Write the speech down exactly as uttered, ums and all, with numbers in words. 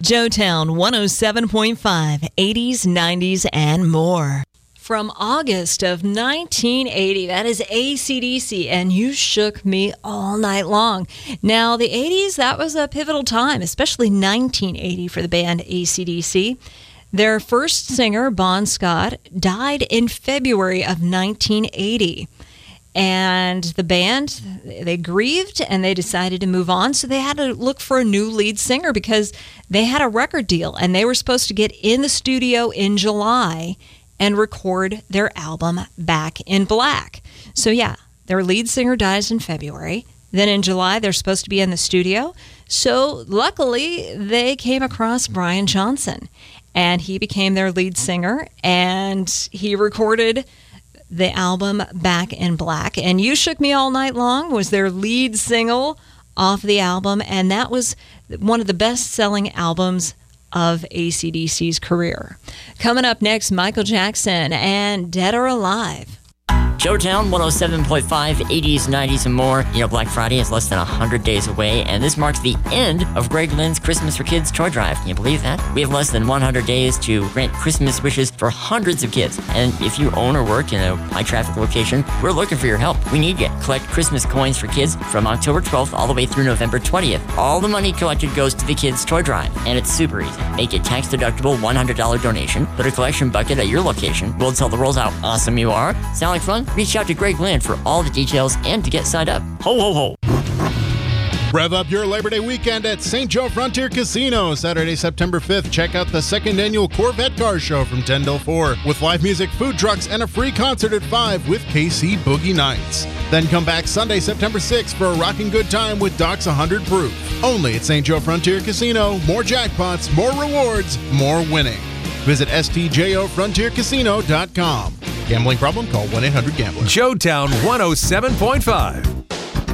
Joetown one oh seven point five, eighties, nineties, and more. From August of nineteen eighty, that is A C D C, and You Shook Me All Night Long. Now, the eighties, that was a pivotal time, especially nineteen eighty for the band A C D C. Their first singer, Bon Scott, died in February of nineteen eighty. And the band, they grieved and they decided to move on. So they had to look for a new lead singer because they had a record deal and they were supposed to get in the studio in July and record their album Back in Black. So yeah, their lead singer dies in February. Then in July, they're supposed to be in the studio. So luckily, they came across Brian Johnson and he became their lead singer and he recorded the album Back in Black. And You Shook Me All Night Long was their lead single off the album, and that was one of the best-selling albums of A C D C's career. Coming up next, Michael Jackson and Dead or Alive. Joetown one oh seven point five, eighties, nineties, and more. You know, Black Friday is less than one hundred days away, and this marks the end of Greg Lynn's Christmas for Kids toy drive. Can you believe that? We have less than one hundred days to grant Christmas wishes for hundreds of kids. And if you own or work in a high-traffic location, we're looking for your help. We need you. Collect Christmas coins for kids from October twelfth all the way through November twentieth. All the money collected goes to the kids' toy drive, and it's super easy. Make a tax-deductible one hundred dollars donation. Put a collection bucket at your location. We'll tell the world how awesome you are. Sound like fun? Reach out to Greg Lynn for all the details and to get signed up. Ho, ho, ho. Rev up your Labor Day weekend at Saint Joe Frontier Casino. Saturday, September fifth, check out the second annual Corvette Car Show from ten till four with live music, food trucks, and a free concert at five with K C Boogie Nights. Then come back Sunday, September sixth for a rocking good time with Doc's one hundred Proof. Only at Saint Joe Frontier Casino. More jackpots, more rewards, more winning. Visit S T J O frontier casino dot com. Gambling problem? Call one eight hundred gambler. Joetown one oh seven point five.